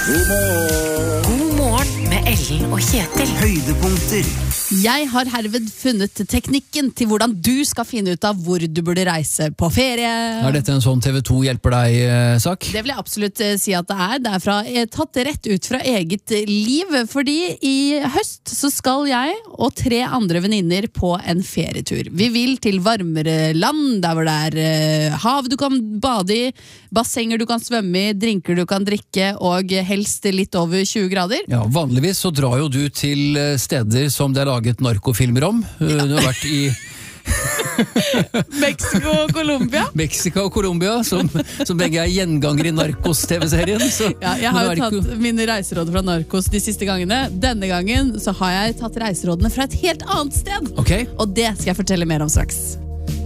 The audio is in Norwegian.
God morgen med Ellen og Kjetil. Høydepunkter. Jeg har herved funnet teknikken til hvordan du skal finne ut av hvor du burde reise på ferie. Er dette en sånn TV 2 hjelper deg-sak? Det vil jeg absolutt si at det er. Det er tatt rett ut fra eget liv, fordi i høst så skal jeg og 3 andre venninner på en ferietur. Vi vil til varmere land, der hvor det er hav du kan bade i, bassenger du kan svømme i, drinker du kan drikke, og helst litt over 20 grader. Ja, vanligvis så drar jo du til steder som det er laget narkofilmer om. Du har vært i Mexico og Colombia. Mexico og Colombia, som begge er gjenganger i Narcos-TV-serien. Ja, jeg har jo tatt mine reiseråd fra Narcos de siste gangene. Denne gangen så har jeg tatt reiserådene fra et helt annet sted. Okay. Og det skal jeg fortelle mer om straks.